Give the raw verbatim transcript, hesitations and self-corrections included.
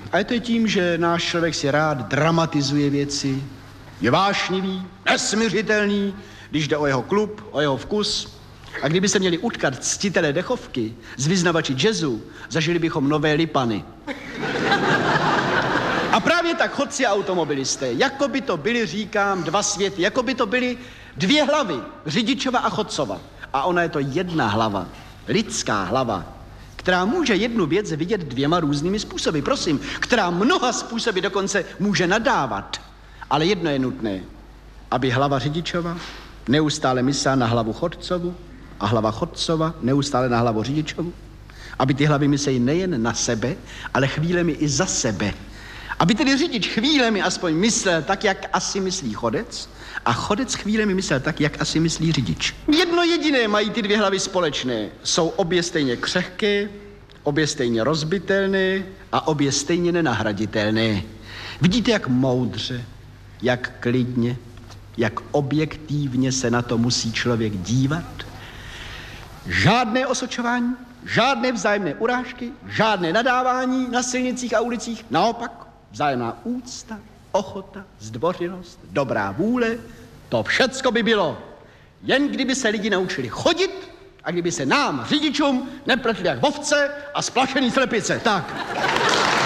A je to tím, že náš člověk si rád dramatizuje věci, je vášnivý, nesmiřitelný, když jde o jeho klub, o jeho vkus. A kdyby se měli utkat ctitelé dechovky s vyznavači jazzu, zažili bychom nové Lipany. A právě tak chodci a automobilisté, jako by to byly, říkám, dva světy, jako by to byly dvě hlavy, řidičova a chodcova. A ona je to jedna hlava, lidská hlava, která může jednu věc vidět dvěma různými způsoby, prosím, která mnoha způsoby dokonce může nadávat. Ale jedno je nutné, aby hlava řidičova neustále myslela na hlavu chodcovu a hlava chodcova neustále na hlavu řidičovu. Aby ty hlavy myslejí nejen na sebe, ale chvílemi i za sebe. Aby tedy řidič chvílemi aspoň myslel tak, jak asi myslí chodec, a chodec chvílemi myslel tak, jak asi myslí řidič. Jedno jediné mají ty dvě hlavy společné. Jsou obě stejně křehké, obě stejně rozbitelné a obě stejně nenahraditelné. Vidíte, jak moudře, jak klidně, jak objektivně se na to musí člověk dívat? Žádné osočování, žádné vzájemné urážky, žádné nadávání na silnicích a ulicích. Naopak, vzájemná úcta, ochota, zdvořilost, dobrá vůle, to všecko by bylo. Jen kdyby se lidi naučili chodit a kdyby se nám, řidičům, nepletli jak ovce a splašený slepice. Tak.